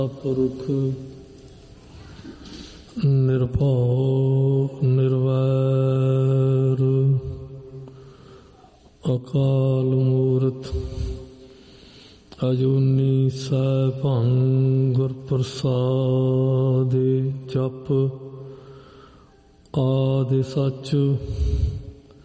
ਪੁਰਖ ਨਿਰਭਉ ਨਿਰਵੈਰ ਅਕਾਲ ਮੂਰਤ ਅਜੂਨੀ ਸੈਭੰ ਗੁਰ ਪ੍ਰਸਾਦਿ ਜਪੁ ਆਦਿ ਸਚ